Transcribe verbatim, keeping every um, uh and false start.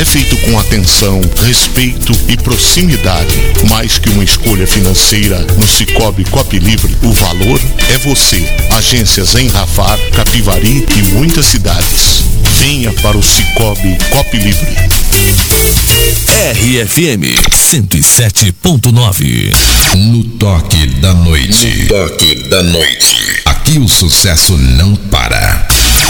é feito com atenção, respeito e proximidade. Mais que uma escolha financeira, no Cicobi Copilivre, o valor é você. Agências em Rafar, Capivari e muitas cidades. Venha para o Cicobi Copilivre. R F M cento e sete ponto nove. No toque da noite. No toque da noite. Aqui o sucesso não para.